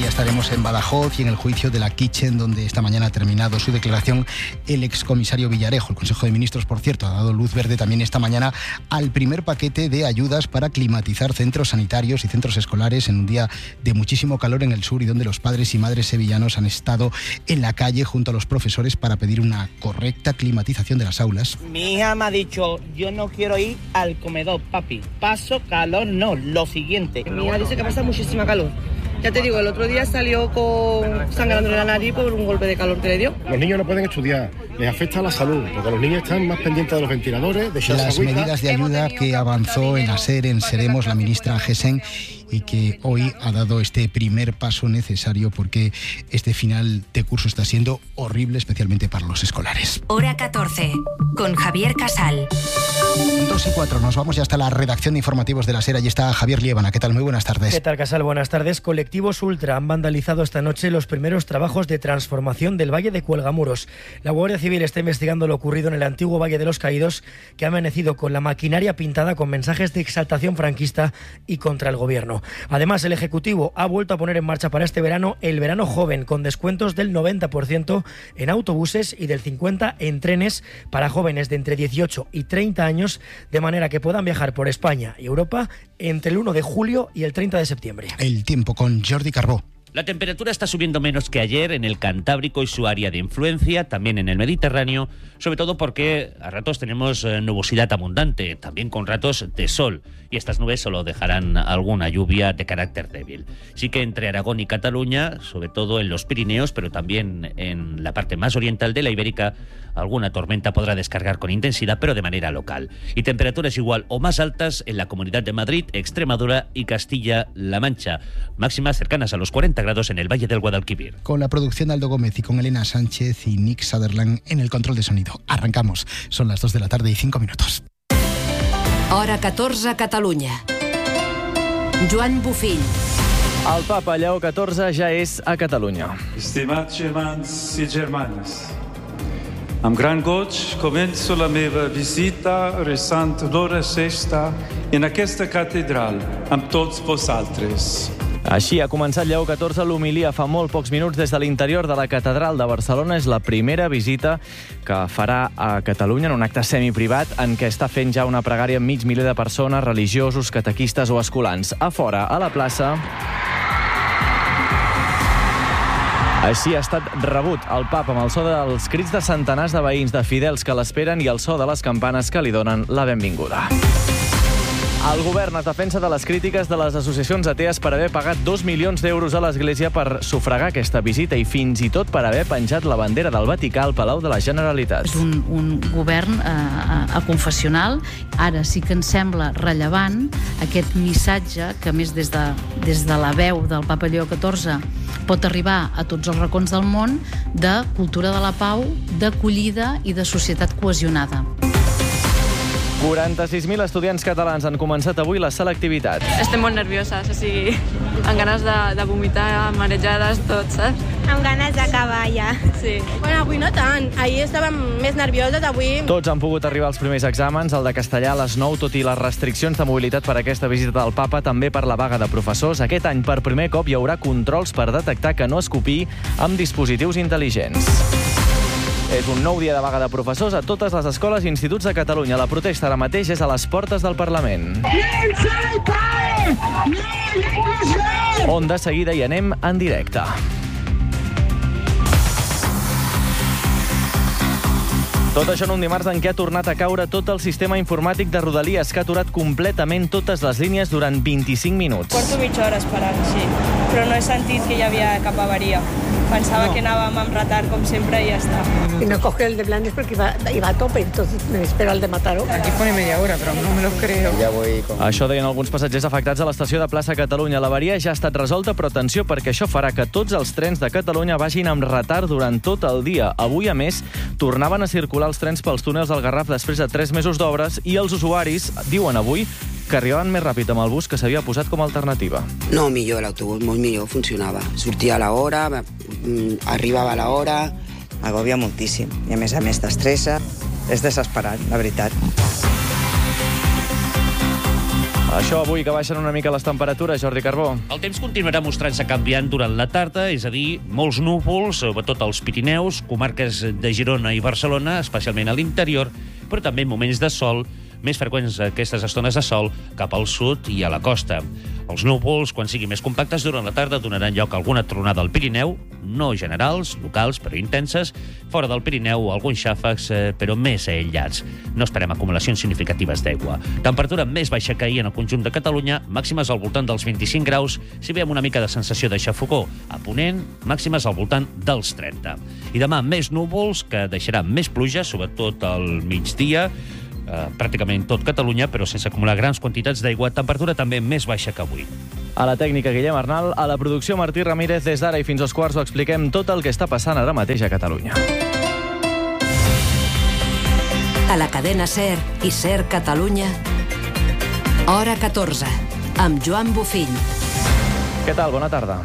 día estaremos en Badajoz y en el juicio de la Kitchen, donde esta mañana ha terminado su declaración el excomisario Villarejo. El Consejo de Ministros, por cierto, ha dado luz verde también esta mañana al primer paquete de ayudas para climatizar centros sanitarios y centros escolares en un día de muchísimo calor en el sur y donde los padres y madres sevillanos han estado en la calle junto a los profesores para pedir una correcta climatización de las aulas.
Mi hija me ha dicho, yo no quiero ir al comedor, papi. Paso calor, no, lo siguiente.
Mi hija dice que pasa muchísima calor. Ya te digo, el otro día salió con sangrando la nariz por un golpe de calor que le dio.
Los niños no pueden estudiar, les afecta a la salud, porque los niños están más pendientes de los ventiladores, de echarse
Las
agüita.
medidas de ayuda que avanzó en ASER, en Seremos, la ministra Gesen, y que hoy ha dado este primer paso necesario porque este final de curso está siendo horrible, especialmente para los escolares.
Hora catorce, con Javier Casal.
Dos y cuatro, nos vamos ya hasta la redacción de informativos de la SER. Allí está Javier Liébana. ¿Qué tal? Muy buenas tardes.
¿Qué tal, Casal? Buenas tardes. Colectivos Ultra han vandalizado esta noche los primeros trabajos de transformación del Valle de Cuelgamuros. La Guardia Civil está investigando lo ocurrido en el antiguo Valle de los Caídos, que ha amanecido con la maquinaria pintada con mensajes de exaltación franquista y contra el gobierno. Además, el Ejecutivo ha vuelto a poner en marcha para este verano el verano joven, con descuentos del noventa por ciento en autobuses y del cincuenta por ciento en trenes para jóvenes de entre dieciocho y treinta años, de manera que puedan viajar por España y Europa entre el uno de julio y el treinta de septiembre.
El tiempo con Jordi Carbó.
La temperatura está subiendo menos que ayer en el Cantábrico y su área de influencia, también en el Mediterráneo, sobre todo porque a ratos tenemos eh, nubosidad abundante, también con ratos de sol, y estas nubes solo dejarán alguna lluvia de carácter débil. Sí que entre Aragón y Cataluña, sobre todo en los Pirineos, pero también en la parte más oriental de la Ibérica, alguna tormenta podrá descargar con intensidad, pero de manera local. Y temperaturas igual o más altas en la Comunidad de Madrid, Extremadura y Castilla-La Mancha, máximas cercanas a los cuarenta grados en el Valle del Guadalquivir.
Con la producción de Aldo Gómez y con Elena Sánchez y Nick Sutherland en el control de sonido. Arrancamos. Son las dos de la tarde y cinco minutos.
Hora catorze, Catalunya. Joan Bufill.
El papa Lleó catorze ja és a Catalunya.
Estimats germans i germanes, amb gran goig començo la meva visita resant l'hora sexta en aquesta catedral amb tots vosaltres.
Així ha començat Lleó catorze l'homilia fa molt pocs minuts des de l'interior de la Catedral de Barcelona. És la primera visita que farà a Catalunya en un acte semiprivat en què està fent ja una pregària amb mig miler de persones, religiosos, catequistes o escolans. A fora, a la plaça... Així ha estat rebut el papa amb el so dels crits de centenars de veïns, de fidels que l'esperen i el so de les campanes que li donen la benvinguda. El govern es defensa de les crítiques de les associacions atees per haver pagat dos milions d'euros a l'Església per sufragar aquesta visita i fins i tot per haver penjat la bandera del Vaticà al Palau de la Generalitat.
És un, un govern eh, confessional. Ara sí que ens sembla rellevant aquest missatge que, més des de, des de la veu del papa Lleó catorze, pot arribar a tots els racons del món, de cultura de la pau, d'acollida i de societat cohesionada.
quaranta-sis mil estudiants catalans han començat avui la selectivitat.
Estem molt nervioses, o sigui, amb ganes de, de vomitar, marejades, tot, saps?
Amb ganes d'acabar ja.
Sí.
Bueno, avui no tant. Ahir estàvem més nervioses, avui...
Tots han pogut arribar als primers exàmens, el de castellà a les nou, tot i les restriccions de mobilitat per aquesta visita del papa, també per la vaga de professors. Aquest any, per primer cop, hi haurà controls per detectar que no es copiï amb dispositius intel·ligents. És un nou dia de vaga de professors a totes les escoles i instituts de Catalunya. La protesta ara mateix és a les portes del Parlament, on de seguida hi anem en directe. Tot això en un dimarts en què ha tornat a caure tot el sistema informàtic de Rodalies, que ha aturat completament totes les línies durant vint-i-cinc minuts.
Porto mitja hora esperant, sí, però no he sentit que hi havia cap avaria. Pensaba no. que anàvem amb retard, com sempre, i ja està.
Y no coge el de Blanes porque iba, iba a tope, entonces me espero al de Mataró.
Aquí pone media hora, però no me lo creo.
Ja voy con...
Això deien alguns passatgers afectats a l'estació de Plaça Catalunya. L'avaria ja ha estat resolta, però atenció, perquè això farà que tots els trens de Catalunya vagin amb retard durant tot el dia. Avui, a més, tornaven a circular els trens pels túnels del Garraf després de tres mesos d'obres i els usuaris diuen avui que arribaven més ràpid amb el bus que s'havia posat com a alternativa.
No, millor l'autobús, molt millor, funcionava. Sortia a l'hora, arribava a l'hora...
Agòbia moltíssim i a més a més t'estressa. És desesperant, la veritat.
Això avui que baixen una mica les temperatures, Jordi Carbó.
El temps continuarà mostrant-se canviant durant la tarda, és a dir, molts núvols, sobretot als Pirineus, comarques de Girona i Barcelona, especialment a l'interior, però també moments de sol, més freqüents aquestes estones de sol cap al sud i a la costa. Els núvols, quan siguin més compactes, durant la tarda donaran lloc a alguna tronada al Pirineu, no generals, locals, però intenses. Fora del Pirineu, alguns xàfecs, eh, però més aïllats. No esperem acumulacions significatives d'aigua. Temperatura més baixa que ahir en el conjunt de Catalunya, màximes al voltant dels vint-i-cinc graus, si veiem una mica de sensació de xafogor. A Ponent, màximes al voltant dels trenta. I demà més núvols, que deixaran més pluja, sobretot al migdia, Uh, pràcticament tot Catalunya, però sense acumular grans quantitats d'aigua, temperatura també més baixa que avui.
A la tècnica, Guillem Arnal, a la producció, Martí Ramírez. Des d'ara i fins als quarts ho expliquem tot el que està passant ara mateix a Catalunya.
A la cadena SER i SER Catalunya, hora catorze, amb Joan Bofill.
Què tal? Bona tarda.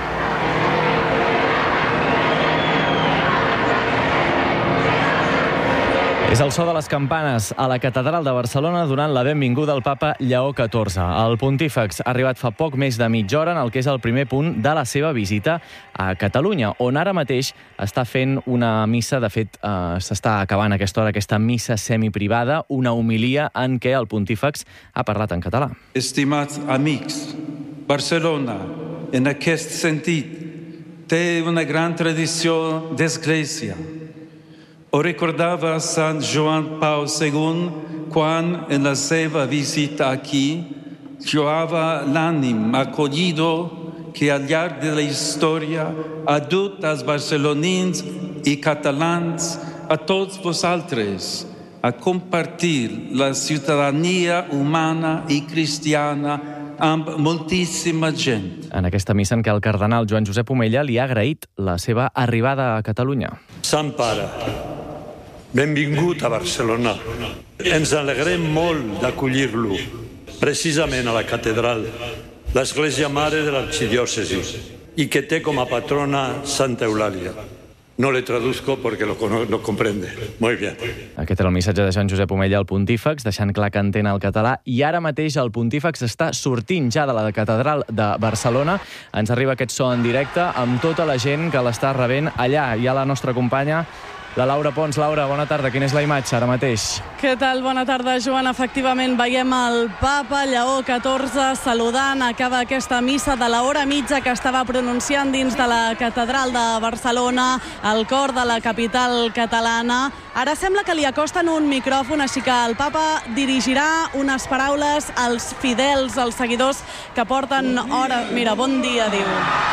És el so de les campanes a la Catedral de Barcelona donant la benvinguda al papa Lleó catorze. El pontífex ha arribat fa poc més de mitja hora en el que és el primer punt de la seva visita a Catalunya, on ara mateix està fent una missa, de fet, eh, s'està acabant a aquesta hora aquesta missa semiprivada, una homilia en què el pontífex ha parlat en català.
Estimats amics, Barcelona, en aquest sentit, té una gran tradició d'església. Ho recordava Sant Joan Pau segon quan, en la seva visita aquí, lloava l'ànim acollido que al llarg de la història ha dut als barcelonins i catalans, a tots vosaltres, a compartir la ciutadania humana i cristiana amb moltíssima gent.
En aquesta missa en què el cardenal Joan Josep Omella li ha agraït la seva arribada a Catalunya.
Sant Pare, benvingut a Barcelona. Ens alegrem molt d'acollir-lo, precisament a la catedral, l'església mare de l'arxidiòcesi, i que té com a patrona Santa Eulàlia. No le traduzco porque lo, lo comprende. Muy bien.
Aquest era el missatge de Joan Josep Omella al pontífex, deixant clar que entén el català, i ara mateix el pontífex està sortint ja de la catedral de Barcelona. Ens arriba aquest so en directe amb tota la gent que l'està rebent allà. Hi ha la nostra companya, la Laura Pons. Laura, bona tarda. Quina és la imatge ara mateix?
Què tal? Bona tarda, Joan. Efectivament, veiem el papa Lleó catorze saludant. Acaba aquesta missa de l'hora mitja que estava pronunciant dins de la catedral de Barcelona, al cor de la capital catalana. Ara sembla que li acosten un micròfon, així que el papa dirigirà unes paraules als fidels, als seguidors que porten hora... Mira, bon dia, diu.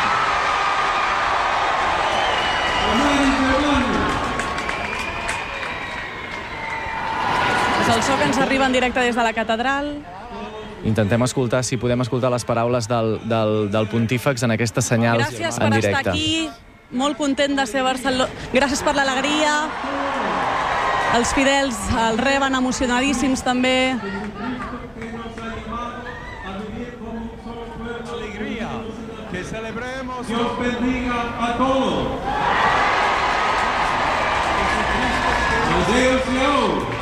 És el so que ens arriba en directe des de la catedral.
Intentem escoltar, si podem escoltar les paraules del, del, del pontífex en aquestes senyals en directe.
Gràcies per estar aquí, molt content de ser a Barcelona. Gràcies per l'alegria. Els fidels el reben emocionadíssims també.
Que celebremos, Dios bendiga a todos. Adéu-siau.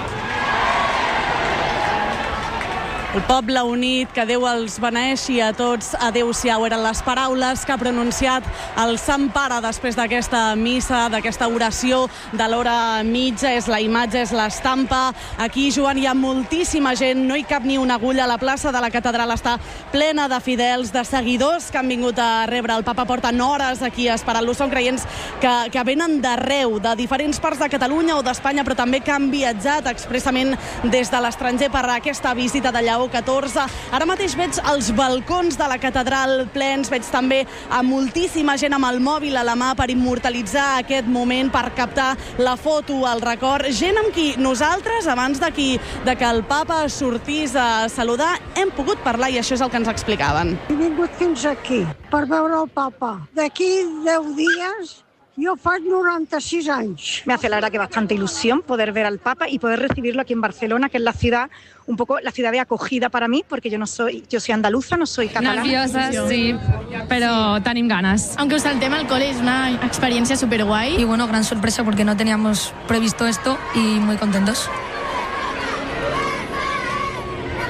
El poble unit, que Déu els beneeixi a tots. Adéu-siau, eren les paraules que ha pronunciat el Sant Pare després d'aquesta missa, d'aquesta oració de l'hora mitja. És la imatge, és l'estampa. Aquí, Joan, hi ha moltíssima gent, no hi cap ni una agulla. La plaça de la catedral està plena de fidels, de seguidors que han vingut a rebre el papa. Porten hores aquí esperant-lo. Són creients que, que venen d'arreu, de diferents parts de Catalunya o d'Espanya, però també que han viatjat expressament des de l'estranger per aquesta visita de Lleó catorze. Ara mateix veig els balcons de la catedral plens, veig també a moltíssima gent amb el mòbil a la mà per immortalitzar aquest moment, per captar la foto, el record. Gent amb qui nosaltres, abans d'aquí, de que el papa sortís a saludar, hem pogut parlar i això és el que ens explicaven.
He vingut fins aquí per veure el papa. D'aquí deu dies yo faig noventa-sis años.
Me hace la verdad que bastante ilusión poder ver al Papa y poder recibirlo aquí en Barcelona, que es la ciudad, un poco la ciudad de acogida para mí, porque yo no soy, yo soy andaluza, no soy catalana.
Nerviosa, sí, pero tenim ganas. Aunque os saltem al cole, es una experiencia súper guay.
Y bueno, gran sorpresa porque no teníamos previsto esto y muy contentos.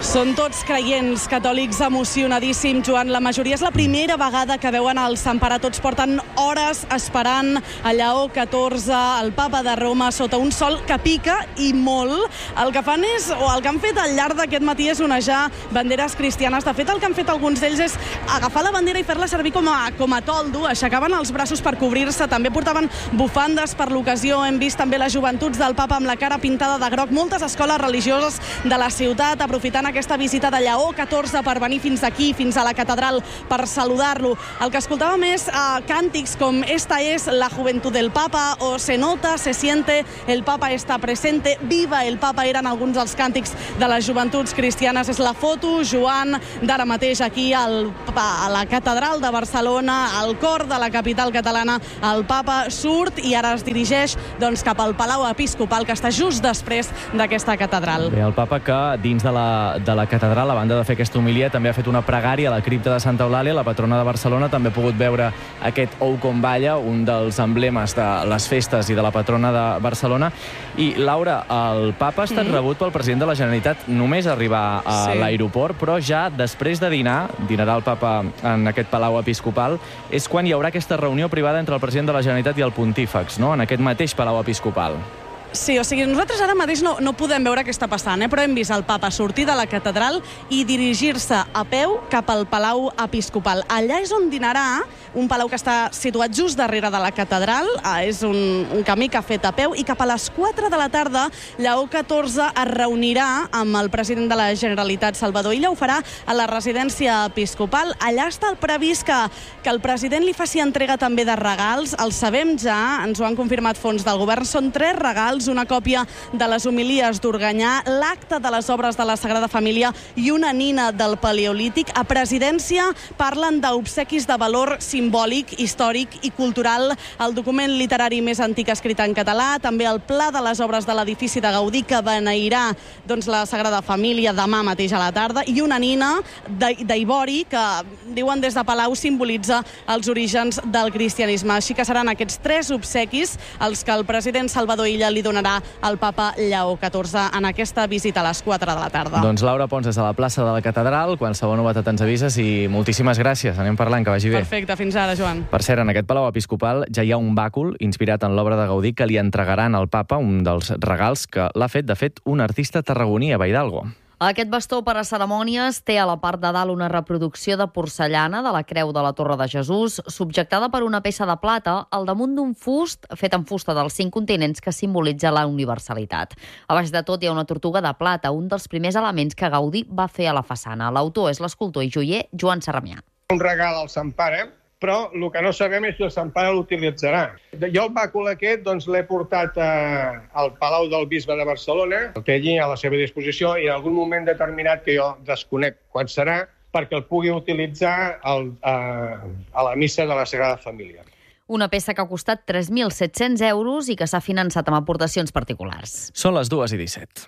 Són tots creients catòlics emocionadíssims, Joan. La majoria és la primera vegada que veuen el Sant Pare. Tots porten hores esperant a Lleó catorze, el papa de Roma, sota un sol que pica i molt. El que fan és, o el que han fet al llarg d'aquest matí és onejar banderes cristianes. De fet, el que han fet alguns d'ells és agafar la bandera i fer-la servir com a, com a toldo. Aixecaven els braços per cobrir-se, també portaven bufandes per l'ocasió. Hem vist també les joventuts del papa amb la cara pintada de groc. Moltes escoles religioses de la ciutat aprofitant aquesta visita de Lleó catorze per venir fins aquí, fins a la catedral, per saludar-lo. El que escoltàvem és uh, càntics com Esta es la juventud del Papa o Se nota, se siente, el Papa está presente, viva el Papa, eren alguns dels càntics de les joventuts cristianes. És la foto, Joan, d'ara mateix aquí al, a la catedral de Barcelona, al cor de la capital catalana. El Papa surt i ara es dirigeix doncs, cap al Palau Episcopal, que està just després d'aquesta catedral.
Bé, el Papa que dins de la de la catedral, a banda de fer aquesta homilia, també ha fet una pregària a la cripta de Santa Eulàlia, la patrona de Barcelona. També ha pogut veure aquest ou com balla, un dels emblemes de les festes i de la patrona de Barcelona. I, Laura, el papa ha estat mm-hmm. rebut pel president de la Generalitat només arribar a sí. l'aeroport, però ja després de dinar, dinarà el papa en aquest Palau Episcopal, és quan hi haurà aquesta reunió privada entre el president de la Generalitat i el pontífex, no?, en aquest mateix Palau Episcopal.
Sí, o sigui, nosaltres ara mateix no, no podem veure què està passant, eh? Però hem vist el papa sortir de la catedral i dirigir-se a peu cap al Palau Episcopal. Allà és on dinarà, un palau que està situat just darrere de la catedral, eh, és un, un camí que ha fet a peu, i cap a les quatre de la tarda Lleó catorze es reunirà amb el president de la Generalitat, Salvador Illa. Ho farà a la residència episcopal. Allà està previst que, que el president li faci entrega també de regals. Els sabem ja, ens ho han confirmat fons del govern, són tres regals: una còpia de les homilies d'Organyà, l'acta de les obres de la Sagrada Família i una nina del Paleolític. A presidència parlen d'obsequis de valor simbòlic, històric i cultural, el document literari més antic escrit en català, també el pla de les obres de l'edifici de Gaudí que beneirà doncs, la Sagrada Família demà mateix a la tarda, i una nina d'ivori que, diuen des de Palau, simbolitza els orígens del cristianisme. Així que seran aquests tres obsequis els que el president Salvador Illa li donarà al papa Lleó catorze en aquesta visita a les quatre de la tarda.
Doncs Laura Pons, des de la plaça de la catedral, qualsevol novetat ens avises i moltíssimes gràcies. Anem parlant, que vagi bé.
Perfecte, fins ara, Joan.
Per cert, en aquest Palau Episcopal ja hi ha un bàcul inspirat en l'obra de Gaudí que li entregaran al papa, un dels regals que l'ha fet, de fet, un artista tarragoní a Baidalgo.
Aquest bastó per a cerimònies té a la part de dalt una reproducció de porcellana de la creu de la Torre de Jesús, subjectada per una peça de plata al damunt d'un fust fet amb fusta dels cinc continents que simbolitza la universalitat. A baix de tot hi ha una tortuga de plata, un dels primers elements que Gaudí va fer a la façana. L'autor és l'escultor i joier Joan Sarramià.
Un regal al Sant Pare, però el que no sabem és si el Sant Pare l'utilitzarà. Jo el bàcul aquest doncs, l'he portat a, al Palau del Bisbe de Barcelona, el té allí a la seva disposició, i en algun moment determinat, que jo desconec quan serà, perquè el pugui utilitzar al, a, a la missa de la Sagrada Família.
Una peça que ha costat tres mil set-cents euros i que s'ha finançat amb aportacions particulars.
Són les dues i disset.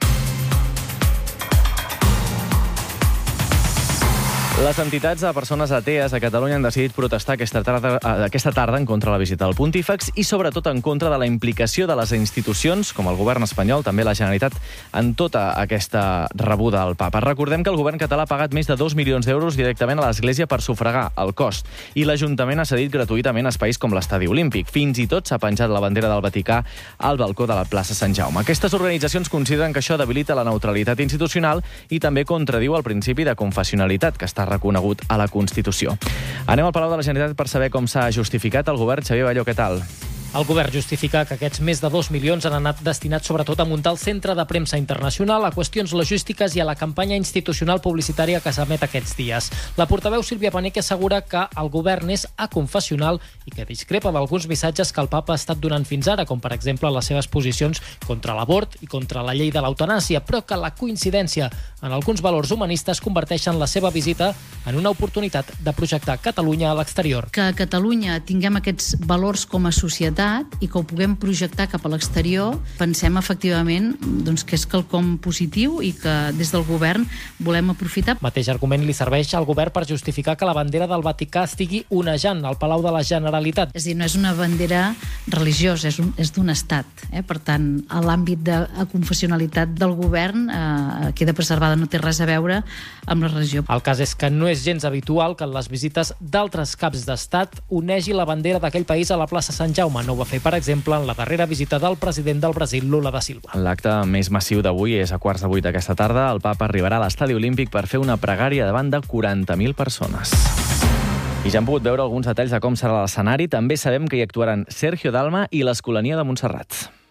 Les entitats de persones atees a Catalunya han decidit protestar aquesta tarda, aquesta tarda en contra de la visita del pontífex i sobretot en contra de la implicació de les institucions, com el govern espanyol, també la Generalitat, en tota aquesta rebuda al papa. Recordem que el govern català ha pagat més de dos milions d'euros directament a l'Església per sufragar el cost, i l'Ajuntament ha cedit gratuïtament espais com l'Estadi Olímpic. Fins i tot s'ha penjat la bandera del Vaticà al balcó de la plaça Sant Jaume. Aquestes organitzacions consideren que això debilita la neutralitat institucional i també contradiu el principi de confessionalitat, que està reconegut a la Constitució. Anem al Palau de la Generalitat per saber com s'ha justificat el govern. Xavier Balló, què tal?
El govern justifica que aquests més de dos milions han anat destinats sobretot a muntar el Centre de Premsa Internacional, a qüestions logístiques i a la campanya institucional publicitària que s'emet aquests dies. La portaveu Sílvia Paneque assegura que el govern és aconfessional i que discrepa d'alguns missatges que el papa ha estat donant fins ara, com per exemple les seves posicions contra l'abort i contra la llei de l'eutanàsia, però que la coincidència en alguns valors humanistes converteixen la seva visita en una oportunitat de projectar Catalunya a l'exterior.
Que a Catalunya tinguem aquests valors com a societat societat i que ho puguem projectar cap a l'exterior, pensem efectivament doncs, que és quelcom positiu i que des del govern volem aprofitar.
Mateix argument li serveix al govern per justificar que la bandera del Vaticà estigui onejant al Palau de la Generalitat.
És a dir, no és una bandera religiosa, és, un, és d'un estat. Eh? Per tant, a l'àmbit de confessionalitat del govern eh, queda preservada, no té res a veure amb la religió.
El cas és que no és gens habitual que en les visites d'altres caps d'estat onegi la bandera d'aquell país a la plaça Sant Jaume. No ho va fer, per exemple, en la darrera visita del president del Brasil, Lula da Silva.
L'acte més massiu d'avui és a quarts de vuit d'aquesta tarda. El papa arribarà a l'Estadi Olímpic per fer una pregària davant de quaranta mil persones. I ja hem pogut veure alguns detalls de com serà l'escenari. També sabem que hi actuaran Sergio Dalma i l'Escolania de Montserrat.